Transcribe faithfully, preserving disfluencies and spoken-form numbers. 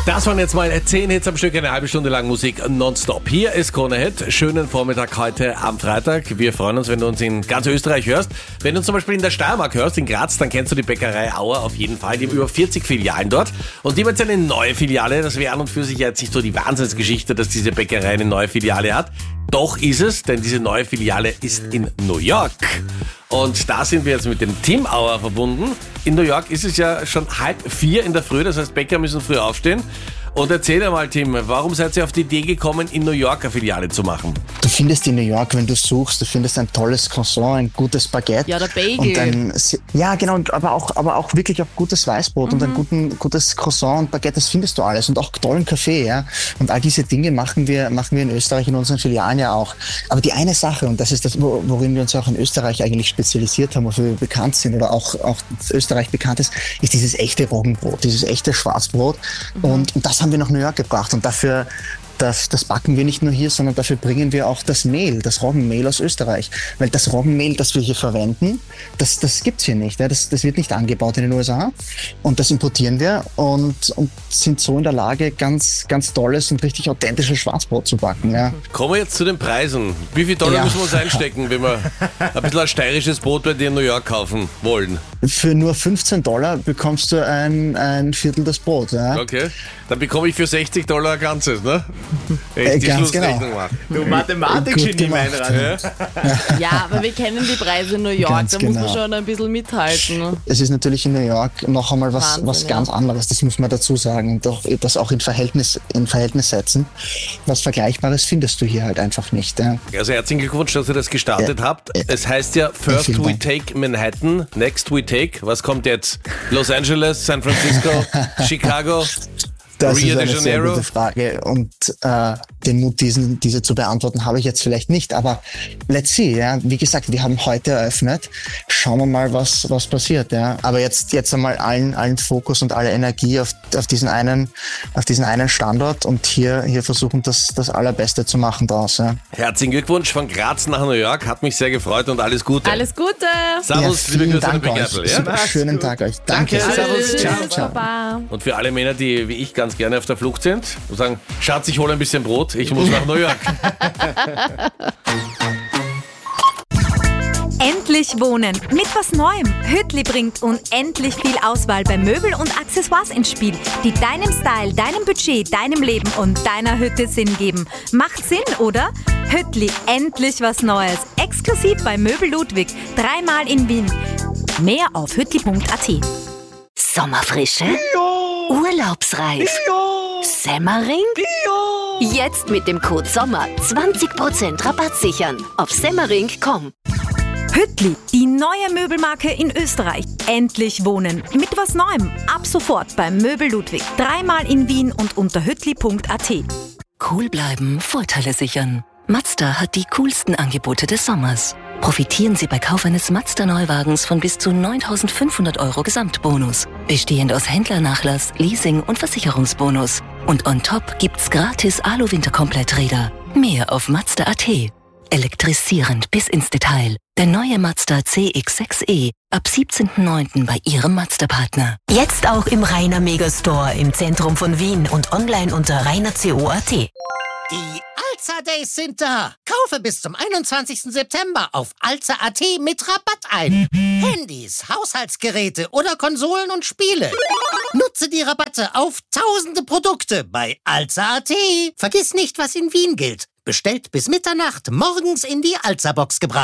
Das waren jetzt mal zehn Hits am Stück, eine halbe Stunde lang Musik nonstop. Hier ist Krone Hit. Schönen Vormittag heute am Freitag. Wir freuen uns, wenn du uns in ganz Österreich hörst. Wenn du uns zum Beispiel in der Steiermark hörst, in Graz, dann kennst du die Bäckerei Auer auf jeden Fall. Die haben über vierzig Filialen dort. Und die haben jetzt eine neue Filiale. Das wäre an und für sich jetzt nicht so die Wahnsinnsgeschichte, dass diese Bäckerei eine neue Filiale hat. Doch ist es, denn diese neue Filiale ist in New York. Und da sind wir jetzt mit dem Tim Auer verbunden. In New York ist es ja schon halb vier in der Früh, das heißt, Bäcker müssen früh aufstehen. Und erzähl einmal, Tim, warum seid ihr auf die Idee gekommen, in New York eine Filiale zu machen? Du findest in New York, wenn du suchst, du findest ein tolles Croissant, ein gutes Baguette. Ja, der Bagel. Und ein, ja, genau, aber auch, aber auch wirklich auch gutes Weißbrot mhm. und ein guten, gutes Croissant und Baguette, das findest du alles. Und auch tollen Kaffee, ja. Und all diese Dinge machen wir, machen wir in Österreich in unseren Filialen ja auch. Aber die eine Sache, und das ist das, worin wir uns auch in Österreich eigentlich spezialisiert haben, wofür wir bekannt sind oder auch, auch Österreich bekannt ist, ist dieses echte Roggenbrot, dieses echte Schwarzbrot. Mhm. Und, und das haben wir nach New York gebracht. Und dafür, das, das backen wir nicht nur hier, sondern dafür bringen wir auch das Mehl, das Roggenmehl aus Österreich. Weil das Roggenmehl, das wir hier verwenden, das, das gibt's hier nicht. Ja? Das, das wird nicht angebaut in den U S A. Und das importieren wir und, und sind so in der Lage, ganz, ganz tolles und richtig authentisches Schwarzbrot zu backen. Ja. Kommen wir jetzt zu den Preisen. Wie viel Dollar ja. müssen wir uns einstecken, wenn wir ein bisschen ein steirisches Brot bei dir in New York kaufen wollen? Für nur fünfzehn Dollar bekommst du ein, ein Viertel das Brot. Ja? Okay, dann bekomme ich für sechzig Dollar ein ganzes, ne? Wenn ich äh, die ganz Schlussrechnung genau. mache. Du Mathematik-Genie, mein Rat. Ja. ja, aber wir kennen die Preise in New York, Ganz da genau. muss man schon ein bisschen mithalten. Es ist natürlich in New York noch einmal was, Wahnsinn, was ganz ja. anderes, das muss man dazu sagen. Und auch, das auch in Verhältnis, in Verhältnis setzen. Was Vergleichbares findest du hier halt einfach nicht. Ja. Also herzlichen Glückwunsch, dass ihr das gestartet Ja. habt. Es heißt ja, first Vielen we Dank. take Manhattan, next we take. Was kommt jetzt? Los Angeles, San Francisco, Chicago? Das Rio ist de eine sehr Janeiro? gute Frage und äh, den Mut, diesen, diese zu beantworten, habe ich jetzt vielleicht nicht. Aber let's see, ja. Wie gesagt, wir haben heute eröffnet. Schauen wir mal, was was passiert, ja. Aber jetzt jetzt einmal allen allen Fokus und alle Energie auf auf diesen einen auf diesen einen Standort und hier hier versuchen, das das Allerbeste zu machen daraus. Ja. Herzlichen Glückwunsch von Graz nach New York. Hat mich sehr gefreut und alles Gute. Alles Gute! Servus, Ja, liebe vielen Grüße an Dank den euch. Begertl, ja? Super, schönen Tag euch. Danke. Danke. Servus. Ciao, Ciao. Baba. Und für alle Männer, die wie ich ganz gerne auf der Flucht sind, und sagen, Schatz, ich hole ein bisschen Brot, ich muss nach New York. Endlich wohnen mit was Neuem. Hüttli bringt unendlich viel Auswahl bei Möbel und Accessoires ins Spiel, die deinem Style, deinem Budget, deinem Leben und deiner Hütte Sinn geben. Macht Sinn, oder? Hüttli, endlich was Neues. Exklusiv bei Möbel Ludwig, dreimal in Wien. Mehr auf hüttli punkt a t. Sommerfrische? Bio. Urlaubsreif? Bio. Semmering? Bio. Jetzt mit dem Code SOMMER zwanzig Prozent Rabatt sichern auf semmering punkt com. Hüttli, die neue Möbelmarke in Österreich. Endlich wohnen mit was Neuem. Ab sofort beim Möbel Ludwig, dreimal in Wien und unter hüttli punkt a t. Cool bleiben, Vorteile sichern. Mazda hat die coolsten Angebote des Sommers. Profitieren Sie bei Kauf eines Mazda-Neuwagens von bis zu neuntausendfünfhundert Euro Gesamtbonus. Bestehend aus Händlernachlass, Leasing und Versicherungsbonus. Und on top gibt's gratis Alu-Winterkompletträder. Mehr auf Mazda punkt a t. Elektrisierend bis ins Detail. Der neue Mazda C X sechs E ab siebzehnten neunten bei Ihrem Mazda-Partner. Jetzt auch im Rainer Megastore im Zentrum von Wien und online unter rainer punkt co punkt a t. Die Alza Days sind da. Kaufe bis zum einundzwanzigsten September auf alza punkt a t mit Rabatt ein. Handys, Haushaltsgeräte oder Konsolen und Spiele. Nutze die Rabatte auf tausende Produkte bei alza punkt a t. Vergiss nicht, was in Wien gilt. Bestellt bis Mitternacht, morgens in die Alza-Box gebracht.